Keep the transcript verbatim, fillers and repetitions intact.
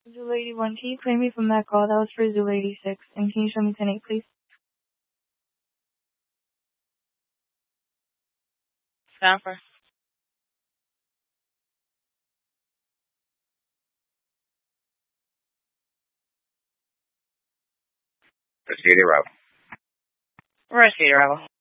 Zoo Lady one, can you clear me from that call? That was for Zoo Lady six. And can you show me ten eight, please? Stanford. Proceed arrival. Proceed arrival.